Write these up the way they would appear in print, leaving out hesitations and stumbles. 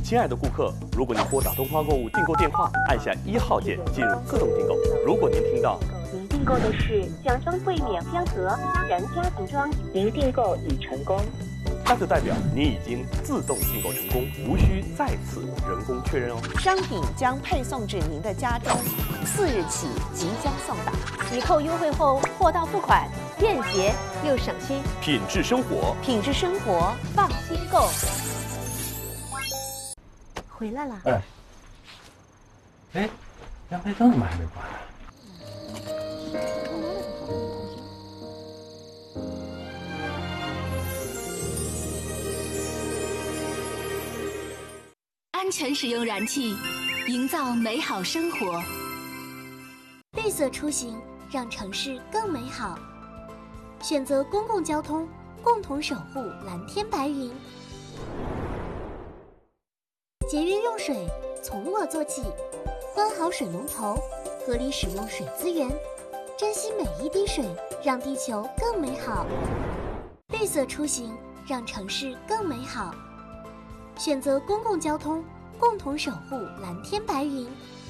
亲爱的顾客，如果您拨打东方购物订购电话，按下1号键进入自动订购。如果您听到您订购的是酱双汇免香盒私人家庭装，您订购已成功， 那就代表您已经自动订购成功，无需再次人工确认哦。 商品将配送至您的家中，4日起即将送达。 抵扣优惠后，货到付款，便捷又省心。 品质生活， 品质生活，放心购。 回来了。 哎，阳台灯怎么还没关呢？ 安全使用燃气，营造美好生活。 绿色出行，让城市更美好。选择公共交通，共同守护蓝天白云。节约用水，从我做起。关好水龙头，合理使用水资源，珍惜每一滴水，让地球更美好。绿色出行，让城市更美好。选择公共交通，共同守护蓝天白云。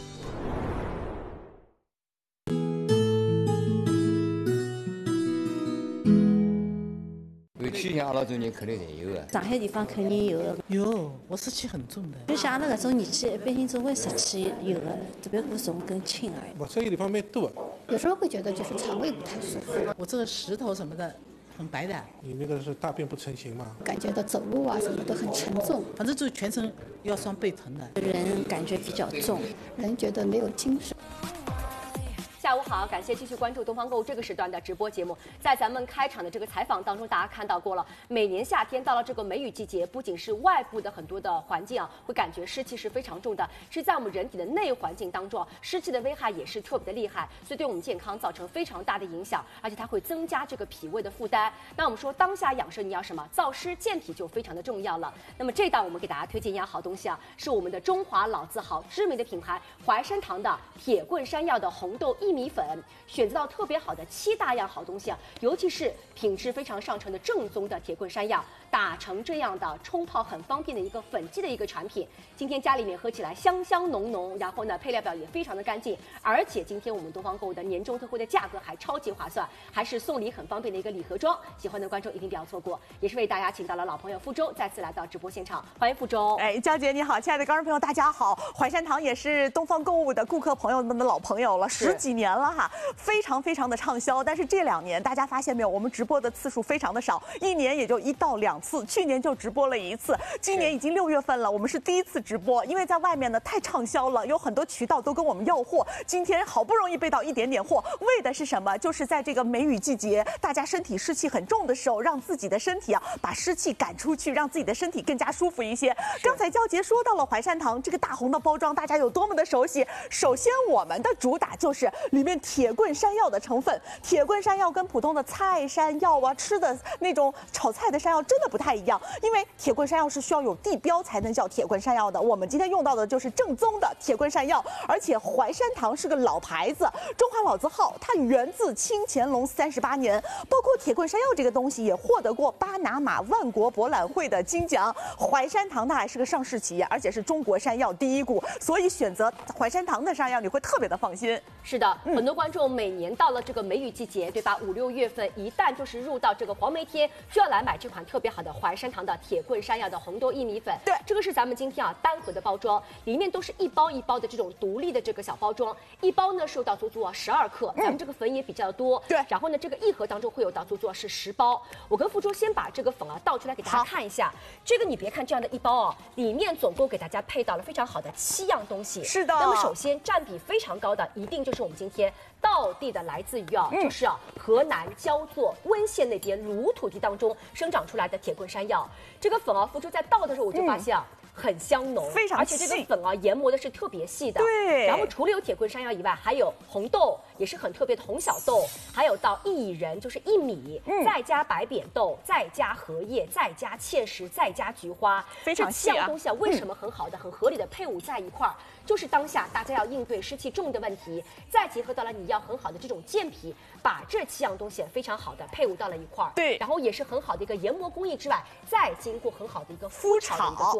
委屈像阿拉种人肯定侪有的。 上海地方肯定有的。 有，我湿气很重的。 就像阿拉搿种年纪，一般性总会湿气有的，只不过重跟轻而已。 我这个地方蛮多。 有时候会觉得就是肠胃不太舒服。 我这个石头什么的。很白的， 你那个是大便不成形吗？ 感觉到走路啊什么都很沉重， 反正就全身腰酸背疼的， 人感觉比较重， 人觉得没有精神。 下午好，感谢继续关注东方购物这个时段的直播节目。在咱们开场的这个采访当中，大家看到过了，每年夏天到了这个梅雨季节，不仅是外部的很多的环境啊，会感觉湿气是非常重的，是在我们人体的内环境当中，湿气的危害也是特别的厉害，所以对我们健康造成非常大的影响，而且它会增加这个脾胃的负担。那我们说当下养生你要什么？燥湿健脾就非常的重要了。那么这档我们给大家推荐一样好东西啊，是我们的中华老字号知名的品牌淮山堂的铁棍山药的红豆薏米粉，选择到特别好的7大样好东西啊，尤其是品质非常上乘的正宗的铁棍山药，打成这样的冲泡很方便的一个粉剂的一个产品。今天家里面喝起来香香浓浓，然后呢配料表也非常的干净，而且今天我们东方购物的年终特惠的价格还超级划算，还是送礼很方便的一个礼盒装，喜欢的观众一定不要错过。也是为大家请到了老朋友傅周再次来到直播现场，欢迎傅周。 娇姐你好，亲爱的观众朋友大家好，淮山堂也是东方购物的顾客朋友们的老朋友了，10几年了哈，非常非常的畅销。但是这2年大家发现没有，我们直播的次数非常的少，1年也就1到2次，去年就直播了1次，今年已经6月份了，我们是第1次直播，因为在外面呢太畅销了，有很多渠道都跟我们要货，今天好不容易备到一点点货，为的是什么？就是在这个梅雨季节，大家身体湿气很重的时候，让自己的身体啊把湿气赶出去，让自己的身体更加舒服一些。刚才娇杰说到了淮山堂这个大红的包装，大家有多么的熟悉。首先我们的主打就是里面铁棍山药的成分，铁棍山药跟普通的菜山药啊吃的那种炒菜的山药真的不太一样，因为铁棍山药是需要有地标才能叫铁棍山药的，我们今天用到的就是正宗的铁棍山药，而且淮山堂是个老牌子，中华老字号，它源自清乾隆38年，包括铁棍山药这个东西也获得过巴拿马万国博览会的金奖。淮山堂它还是个上市企业，而且是中国山药第1股，所以选择淮山堂的山药你会特别的放心。 是的，很多观众每年到了这个梅雨季节，对吧？5、6月份一旦就是入到这个黄梅天，就要来买这款特别好的淮山堂的铁棍山药的红豆薏米粉。 对， 这个是咱们今天啊单盒的包装，里面都是一包一包的这种独立的这个小包装，一包呢是有到足足12克，咱们这个粉也比较多。 对， 然后呢这个1盒当中会有到足足是10包。我跟傅周先把这个粉啊倒出来给大家看一下，这个你别看这样的一包哦，里面总共给大家配到了非常好的7样东西。 是的。 那么首先占比非常高的，一定就是我们今天道地的来自于就是河南焦作温县那边鲁土地当中生长出来的铁棍山药。这个粉啊，傅周在倒的时候我就发现很香浓， 非常细， 而且这个粉啊研磨的是特别细的。 对。 然后除了有铁棍山药以外，还有红豆，也是很特别的红小豆，还有到薏仁，就是薏米，再加白扁豆，再加荷叶，再加芡实，再加菊花， 非常细啊。 这7样东西啊，为什么很好的、很合理的配伍在一块儿？就是当下大家要应对湿气重的问题，再结合到了你要很好的这种健脾，把这7样东西非常好的配伍到了一块儿。 对， 然后也是很好的一个研磨工艺之外，再经过很好的一个麸炒的一个做法。 是。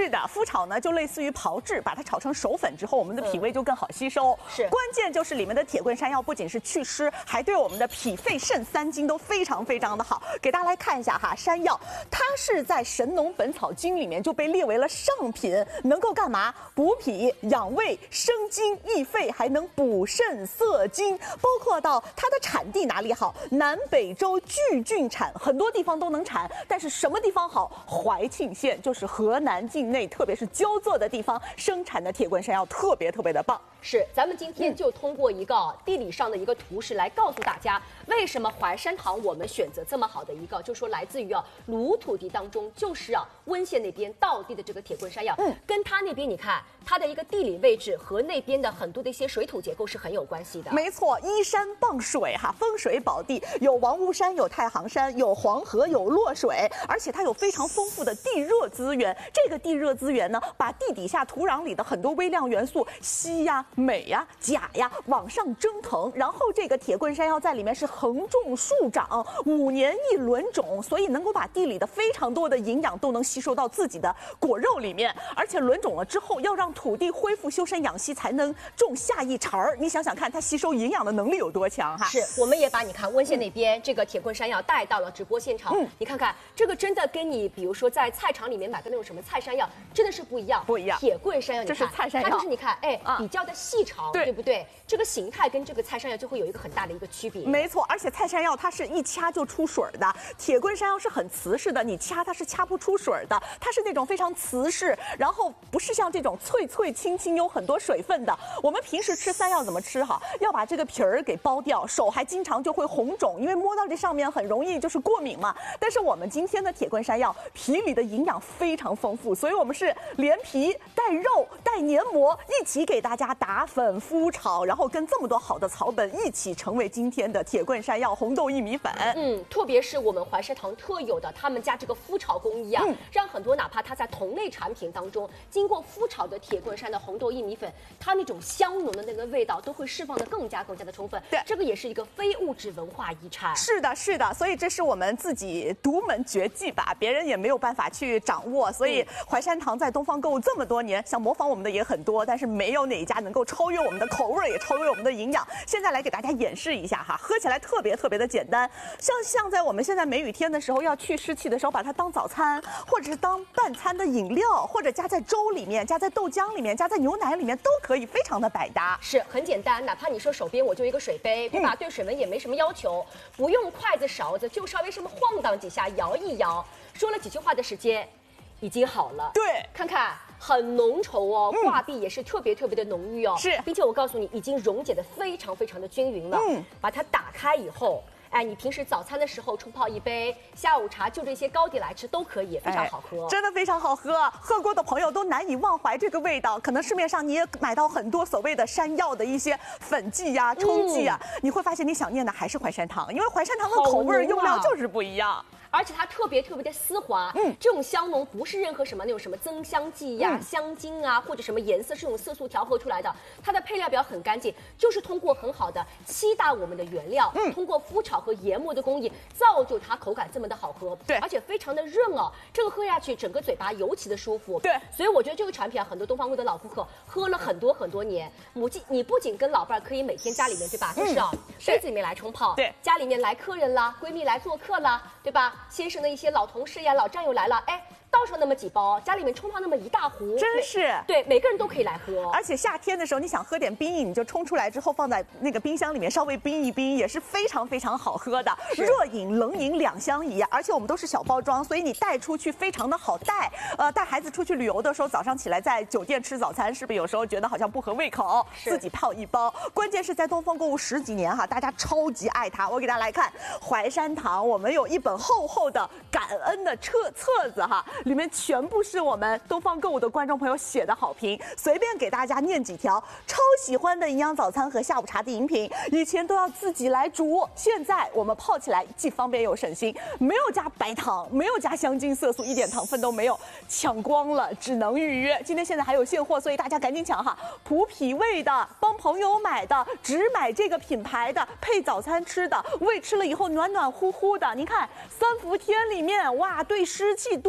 是的，麸炒呢就类似于炮制，把它炒成熟粉之后，我们的脾胃就更好吸收。 是， 关键就是里面的铁棍山药不仅是祛湿，还对我们的脾肺肾三经都非常非常的好。给大家来看一下哈，山药它是在《神农本草经》里面就被列为了上品，能够干嘛？补脾、养胃、生津、益肺，还能补肾涩精。包括到它的产地哪里好？南北州巨郡产，很多地方都能产，但是什么地方好？怀庆县就是河南境内，特别是焦作的地方生产的铁棍山药特别的棒。 是，咱们今天就通过一个地理上的一个图示来告诉大家，为什么怀山堂我们选择这么好的一个，就说来自于鲁土地当中，就是温县那边道地的这个铁棍山药，跟它那边你看它的一个地理位置和那边的很多的一些水土结构是很有关系的。 没错，依山傍水哈，风水宝地，有王屋山，有太行山，有黄河，有洛水，而且它有非常丰富的地热资源。这个地热资源呢，把地底下土壤里的很多微量元素硒呀、镁呀、钾呀往上蒸腾，然后这个铁棍山药在里面是横种竖长，5年1轮种，所以能够把地里的非常多的营养都能吸收到自己的果肉里面。而且轮种了之后，要让土地恢复修身养息，才能种下一茬儿。你想想看，它吸收营养的能力有多强哈！ 是，我们也把你看温县那边这个铁棍山药带到了直播现场。你看看这个真的跟你比如说在菜场里面买的那种什么菜山药真的是不一样。铁棍山药， 这是菜山药， 它就是你看，比较的细长，对不对？这个形态跟这个菜山药就会有一个很大的一个区别。 没错，而且菜山药它是一掐就出水的，铁棍山药是很瓷实的，你掐它是掐不出水的，它是那种非常瓷实，然后不是像这种脆脆青青有很多水分的。我们平时吃山药怎么吃哈？要把这个皮儿给剥掉，手还经常就会红肿，因为摸到这上面很容易就是过敏嘛。但是我们今天的铁棍山药皮里的营养非常丰富，所以我们是连皮带肉带黏膜一起给大家打粉麸炒，然后跟这么多好的草本一起成为今天的铁棍山药红豆薏米粉。 特别是我们怀山堂特有的他们家这个麸炒工艺让很多哪怕它在同类产品当中经过麸炒的铁棍山的红豆薏米粉，它那种香浓的那个味道都会释放的更加的充分。对，这个也是一个非物质文化遗产。 是的，是的，所以这是我们自己独门绝技吧，别人也没有办法去掌握。所以怀山堂在东方购物这么多年，想模仿我们的也很多，但是没有哪一家能够超越我们的口味，也超越我们的营养。现在来给大家演示一下哈，喝起来特别的简单，像在我们现在梅雨天的时候要去湿气的时候，把它当早餐，或者是当拌餐的饮料，或者加在粥里面，加在豆浆里面，加在牛奶里面都可以，非常的百搭。 是很简单，哪怕你说手边我就一个水杯，对吧？对水温也没什么要求，不用筷子勺子，就稍微什么晃荡几下，摇一摇，说了几句话的时间，已经好了。 对， 看看。很浓稠哦，挂壁也是特别的浓郁哦， 是， 并且我告诉你，已经溶解的非常的均匀了。把它打开以后，你平时早餐的时候冲泡一杯，下午茶就这些糕点来吃都可以，非常好喝， 真的非常好喝。喝过的朋友都难以忘怀这个味道。可能市面上你也买到很多所谓的山药的一些粉剂呀、冲剂呀，你会发现你想念的还是怀山堂，因为怀山堂的口味用料就是不一样。 而且它特别的丝滑，这种香浓不是任何什么那种什么增香剂呀、香精啊，或者什么颜色是用色素调和出来的，它的配料表很干净，就是通过很好的7大我们的原料，通过麸炒和研磨的工艺，造就它口感这么的好喝，对，而且非常的润哦，这个喝下去整个嘴巴尤其的舒服，对，所以我觉得这个产品很多东方购的老顾客喝了很多年，你不仅跟老伴可以每天家里面对吧，就是杯子里面来冲泡，对，家里面来客人啦，闺蜜来做客啦，对吧？先生的一些老同事呀、老战友来了，倒上那么几包，家里面冲泡那么一大壶， 真是对，每个人都可以来喝。 而且夏天的时候，你想喝点冰饮，你就冲出来之后放在那个冰箱里面稍微冰一冰，也是非常好喝的。热饮、冷饮2相宜，而且我们都是小包装，所以你带出去非常的好带。带孩子出去旅游的时候，早上起来在酒店吃早餐，是不是有时候觉得好像不合胃口？自己泡一包。关键是在东方购物10几年哈，大家超级爱它。我给大家来看怀山堂，我们有一本厚的感恩的册子哈。里面全部是我们东方购物的观众朋友写的好评，随便给大家念几条。超喜欢的营养早餐和下午茶的饮品，以前都要自己来煮，现在我们泡起来既方便又省心，没有加白糖，没有加香精色素，一点糖分都没有，抢光了，只能预约。今天现在还有现货，所以大家赶紧抢哈！补脾胃的，帮朋友买的，只买这个品牌的，配早餐吃的，胃吃了以后暖乎乎的。您看3伏天里面，哇，对湿气多好。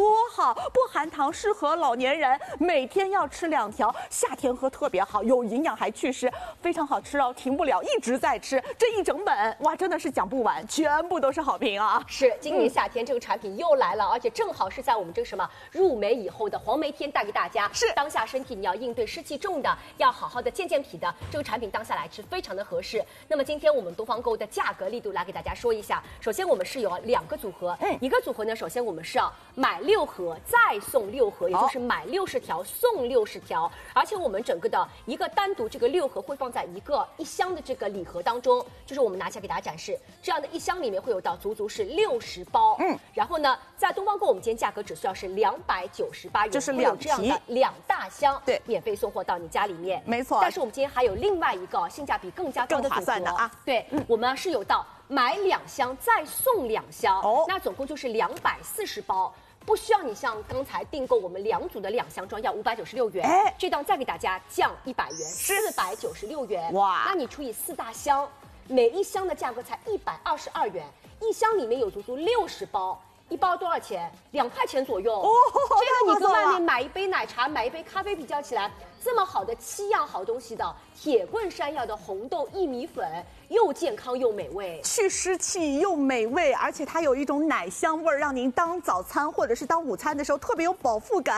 好，不含糖，适合老年人，每天要吃2条，夏天喝特别好，有营养还祛湿，非常好吃哦，停不了，一直在吃。这一整本哇，真的是讲不完，全部都是好评啊！ 是，今年夏天这个产品又来了，而且正好是在我们这个什么入梅以后的黄梅天带给大家。 是， 当下身体你要应对湿气重的，要好好的健脾的，这个产品当下来吃非常的合适。那么今天我们东方购物的价格力度来给大家说一下。首先我们是有2个组合，一个组合呢，首先我们是要买6盒再送6盒，也就是买60条送60条，而且我们整个的一个单独这个6盒会放在一箱的这个礼盒当中，就是我们拿起来给大家展示，这样的一箱里面会有到足足是60包，然后呢，在东方购我们今天价格只需要是298元， 就是有这样的2大箱， 对， 免费送货到你家里面， 没错。 但是我们今天还有另外一个性价比更加高的组合， 更划算的啊， 对，我们是有到买2箱再送2箱，那总共就是240包。不需要你像刚才订购我们2组的2箱装要596元，这档再给大家降100元，496元。哇，那你除以4大箱，每一箱的价格才122元，一箱里面有足足60包。1包多少钱？2块钱左右。哦，这个你跟外面买一杯奶茶、买一杯咖啡比较起来，这么好的7样好东西的铁棍山药的红豆薏米粉，又健康又美味， 去湿气又美味，而且它有一种奶香味儿，让您当早餐或者是当午餐的时候特别有饱腹感。